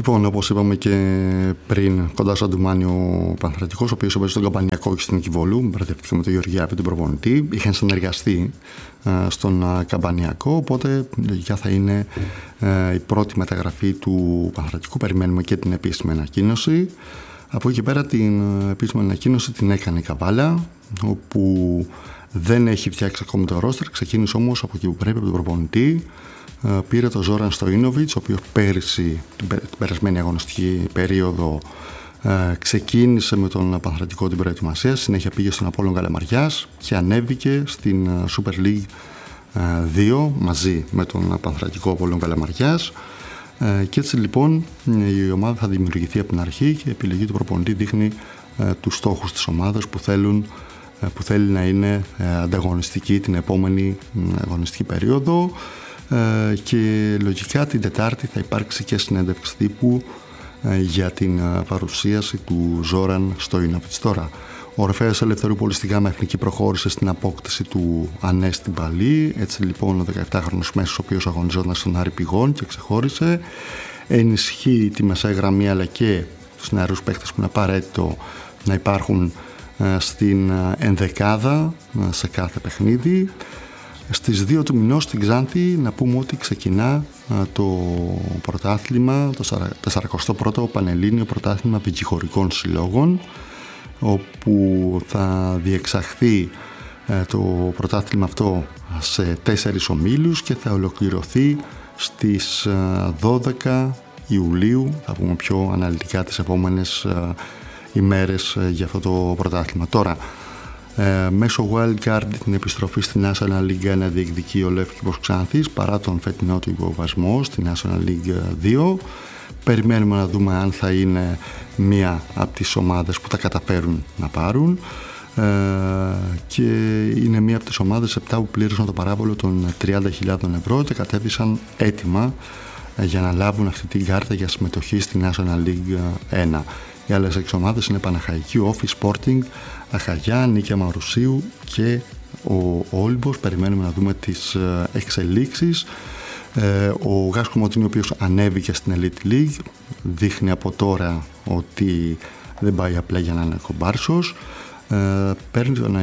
Λοιπόν, όπως είπαμε και πριν, κοντά στο Αντουμάνι ο Πανθρακικός, ο οποίος έπαιζε στον Καμπανιακό και στην Νίκη Βόλου, μπερδευτήκαμε με τον Γεωργιάδη, τον προπονητή, είχαν συνεργαστεί στον Καμπανιακό, οπότε λογικά θα είναι η πρώτη μεταγραφή του Πανθρακικού. Περιμένουμε και την επίσημη ανακοίνωση. Από εκεί και πέρα την επίσημη ανακοίνωση την έκανε η Καβάλα, όπου δεν έχει φτιάξει ακόμη το ρόστερ, ξεκίνησε όμως από εκεί που πρέπει, από τον προπονητή. Πήρε τον Ζόραν Στοϊνόβιτς, ο οποίος πέρυσι, την περασμένη αγωνιστική περίοδο, ξεκίνησε με τον Πανθρακικό την προετοιμασία, συνέχεια πήγε στον Απόλλων Καλαμαριάς και ανέβηκε στην Super League 2 μαζί με τον Πανθρακικό Απόλλων Καλαμαριάς. Και έτσι λοιπόν η ομάδα θα δημιουργηθεί από την αρχή και η επιλογή του προπονητή δείχνει τους στόχους της ομάδας που θέλει να είναι ανταγωνιστική την επόμενη αγωνιστική περίοδο. Και λογικά την Τετάρτη θα υπάρξει και συνέντευξη τύπου για την παρουσίαση του Ζόραν Στοϊνόβιτς. Τώρα, ο Ορφέας Ελευθερίου Πολυστική Γάμα Εθνική προχώρησε στην απόκτηση του Ανέστη Παλή. Έτσι λοιπόν ο 17χρονος μέσος, ο οποίος αγωνιζόταν στον Άρη Πηγών και ξεχώρισε, ενισχύει τη μεσαία γραμμή αλλά και τους νεαρούς παίκτες που είναι απαραίτητο να υπάρχουν στην ενδεκάδα σε κάθε παιχνίδι. Στις 2 του μηνός στην Ξάνθη να πούμε ότι ξεκινά το πρωτάθλημα, το 41ο Πανελλήνιο Πρωτάθλημα Πικηχωρικών Συλλόγων, όπου θα διεξαχθεί το πρωτάθλημα αυτό σε 4 ομίλους και θα ολοκληρωθεί στις 12 Ιουλίου. Θα πούμε πιο αναλυτικά τις επόμενες ημέρες για αυτό το πρωτάθλημα. Τώρα, μέσω wildcard την επιστροφή στη National League 1 διεκδικεί ο Λεύκηπος Ξάνθης παρά τον φετινό του υποβασμό στη National League 2. Περιμένουμε να δούμε αν θα είναι μία από τις ομάδες που τα καταφέρουν να πάρουν και είναι μία από τις ομάδες 7 που πλήρωσαν το παράβολο των 30.000 ευρώ και κατέβησαν έτοιμα για να λάβουν αυτή την κάρτα για συμμετοχή στη National League 1. Οι άλλες 6 ομάδες είναι Παναχαϊκή, Όφη, Sporting, Αχαγιά, Νίκαια Μαρουσίου και ο Όλυμπος. Περιμένουμε να δούμε τις εξελίξεις. Ο Γάς Κομωτίνη, ο οποίος ανέβηκε στην Elite League, δείχνει από τώρα ότι δεν πάει απλά για να είναι κομπάρσος. Παίρνει τον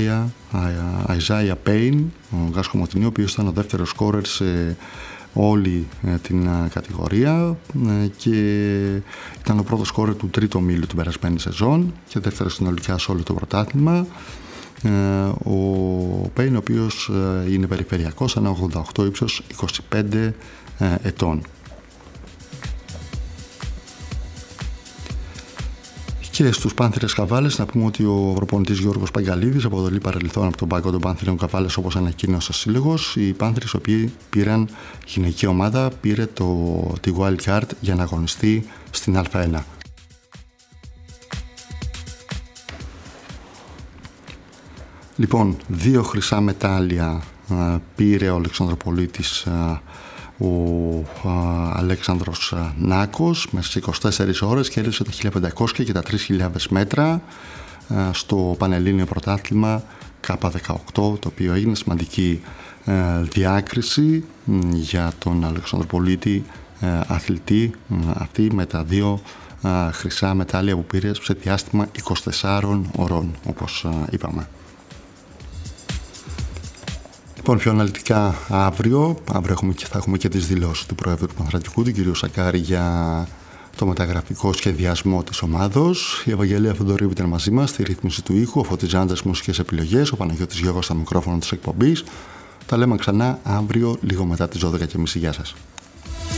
Isaiah Payne, ο Γάς Κομωτίνη, ο οποίος ήταν ο δεύτερος σκόρερ σε όλη την κατηγορία και ήταν ο πρώτος σκόρερ του τρίτου ομίλου την περασμένη σεζόν και δεύτερο συνολικά σε όλο το πρωτάθλημα. Ο Πέιν, ο οποίος είναι περιφερειακός, 1,88 ύψος, 25 ετών. Και στους Πάνθυρες Καβάλες να πούμε ότι ο προπονητής Γιώργος Παγκαλίδης αποτελεί παρελθόν από τον πάγκο των Πάνθυρων Καβάλες, όπως ανακοίνωσε ο σύλλογος. Οι Πάνθυρες, οι οποίοι πήραν γυναική ομάδα, πήρε τη wild card για να αγωνιστεί στην Α1. Λοιπόν, 2 χρυσά μετάλλια πήρε ο Αλεξανδροπολίτης ο Αλέξανδρος Νάκος μέσα σε 24 ώρες, κέρδισε τα 1500 και τα 3000 μέτρα στο Πανελλήνιο Πρωτάθλημα K18, το οποίο έγινε σημαντική διάκριση για τον Αλεξανδροπολίτη αθλητή αυτή με τα 2 χρυσά μετάλλια που πήρε σε διάστημα 24 ωρών, όπως είπαμε. Λοιπόν, πιο αναλυτικά αύριο θα έχουμε και τις δηλώσεις του Προέδρου του Πανθρακικού, του κ. Σακάρη, για το μεταγραφικό σχεδιασμό της ομάδος. Η Ευαγγελία Θοδωρίου ήταν μαζί μας στη ρύθμιση του ήχου, ο Φώτης Ζάντας μουσικές επιλογές, ο Παναγιώτης Γιώργος στα μικρόφωνα της εκπομπής. Τα λέμε ξανά αύριο λίγο μετά τις 12:30. Γεια σας.